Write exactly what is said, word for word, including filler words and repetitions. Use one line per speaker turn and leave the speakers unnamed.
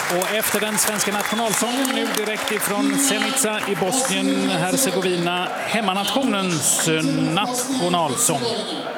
Och efter den svenska nationalsången nu direkt ifrån Zenica i Bosnien-Hercegovina, hemmanationens nationalsång.